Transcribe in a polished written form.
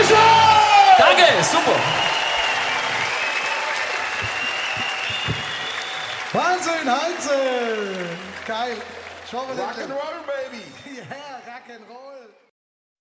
Dankeschön! Danke, super. Wahnsinn, Heinze! Geil. Rock'n'Roll, baby. Ja, Rock'n'Roll.